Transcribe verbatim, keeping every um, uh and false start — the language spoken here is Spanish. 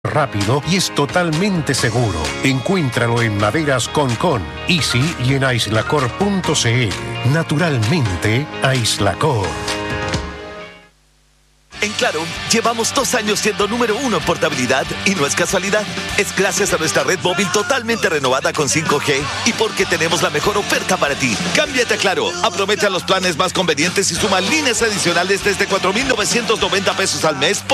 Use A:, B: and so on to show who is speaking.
A: rápido y es totalmente seguro. Encuéntralo en Maderas Concon, Easy y en aislacor punto c l. Naturalmente, Aislacor.
B: En Claro, llevamos dos años siendo número uno en portabilidad y no es casualidad. Es gracias a nuestra red móvil totalmente renovada con cinco G y porque tenemos la mejor oferta para ti. Cámbiate a Claro, aprovecha los planes más convenientes y suma líneas adicionales desde cuatro mil novecientos noventa pesos al mes.